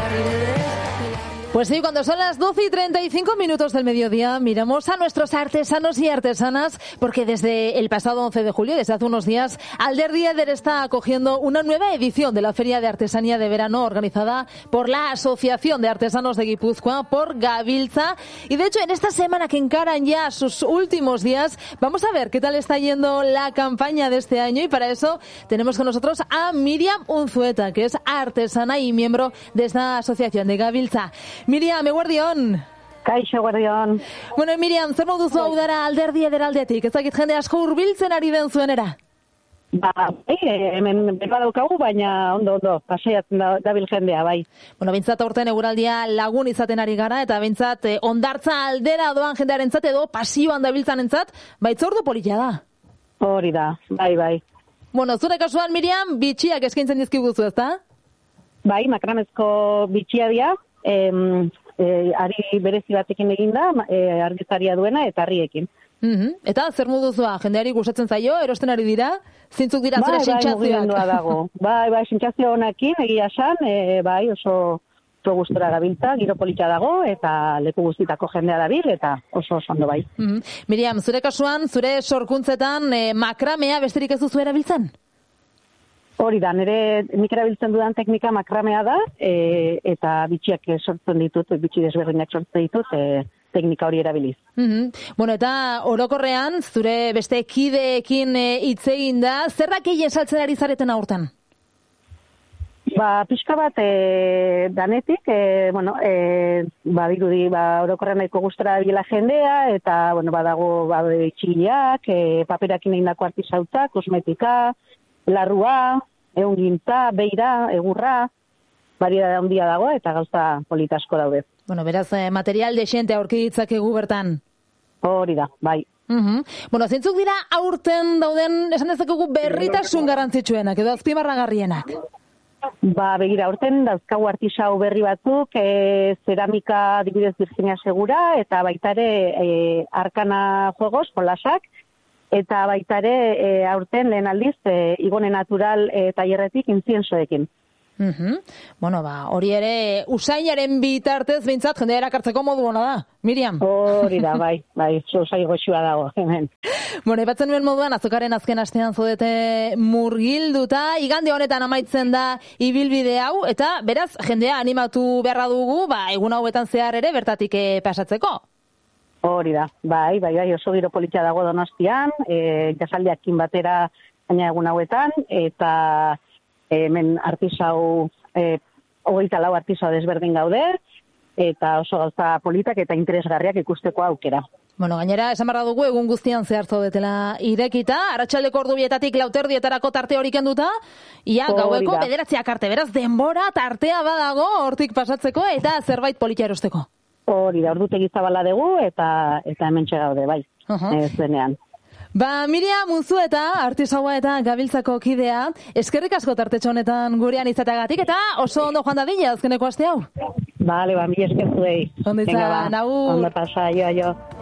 Pues sí, cuando son las 12:35 del mediodía, miramos a nuestros artesanos y artesanas, porque desde el pasado 11 de julio, desde hace unos días, Alderdi Eder está acogiendo una nueva edición de la Feria de Artesanía de Verano organizada por la Asociación de Artesanos de Guipúzcoa, por Gabiltza. Y de hecho, en esta semana que encaran ya sus últimos días, vamos a ver qué tal está yendo la campaña de este año. Y para eso tenemos con nosotros a Miriam Unzueta, que es artesana y miembro de esta asociación de Gabiltza. Miriam, eguerdion. Kaixo, eguerdion. Bueno, Miriam, zer moduzu hau dara Alderdi Eder aldetik? Ez dakit jende asko hurbiltzen ari den zuenera? Hemen beba daukagu, baina ondo, paseiatzen dabil jendea, bai. Bueno, bintzat aurten eguraldia lagun izaten ari gara, eta bintzat ondartza aldera doan jendearentzat edo pasioan dabiltzanentzat, baitzordu polita da. Hori da, bai. Bueno, zure kasuan, Miriam, bitxiak eskaintzen dizkiguzu, ezta? Bai, makramezko bitxia dira. Ari berezi batekin eginda, argizaria duena eta harriekin. Eta zer moduzua, jendeari gustatzen zaio, erosten ari dira? Zintzuk dira zure sentsazioak? Bai, sentsazio honekin, egia esan, bai, oso gustora gabiltza, giro polita dago, eta leku guztitako jendea dabil, eta oso ondo bai. Miriam, zure kasuan, zure sorkuntzetan makramea besterik ez duzu erabiltzen? Hori da, nik erabiltzen dudan teknika makramea da, eta bitxiak sortzen ditut, bitxi desberdinak sortzen ditut, teknika hori erabiliz. Bueno, eta orokorrean, zure beste kideekin hitz egin da, zerrak egin saltzen ari zareten aurten? Pixka bat danetik, badirudi orokorrean nahiko gustora bila jendea, eta badago bitxiak, paperakin egindako artisauta, kosmetika, larrua, ehungintza, beira, egurra, variedade handia dago eta gauza polita asko daude. Bueno, beraz, material dexente aurki ditzakegu bertan. Hori da, bai. Bueno, zeintzuk dira aurten dauden, esan dezakegu berritasun garrantzitsuenak, edo azpimarragarrienak? Begira, aurten dauzkagu artisau berri batzuk, ceramika adibidez Virginia Segura, eta baita ere arkana juegos, jolasak, eta baita ere aurten lehen aldiz igone natural tailerretik intziensoekin. Bueno, hori ere usainaren bitartez behintzat jendea erakartzeko modu hona da, Miriam. Hori da, bai, usai goxua dago, hemen. Bueno, epatzen nuen moduan, azokaren azken astean zodete murgilduta, igande honetan amaitzen da ibilbide hau, eta beraz, jendea animatu beharra dugu, egun hauetan zehar ere bertatik pasatzeko. Hori da, bai, oso giro polita dago Donostian, jasaldiakin batera gaina egun hauetan, eta hemen artisau, 24 artisau desberdin gaude, eta oso gauza politak eta interesgarriak ikusteko aukera. Bueno, gainera, esan barra dugu egun guztian zehar zaudetela irekita, arratsaldeko ordubietatik 4:00 tarte hori kenduta, gaueko 9:00 arte, beraz denbora tartea badago hortik pasatzeko eta zerbait polita erosteko. Hori da, ordutegi zabala dugu eta hemen txegaude, bai, ez denean. Miriam Unzueta, artisaua eta Gabiltzako kidea, eskerrik asko tartetxo honetan gurean izateagatik, eta oso ondo joan dadila azkeneko aste hau. Bale, mila esker zuei. Ondo izan, agur. Ondo pasa, jo.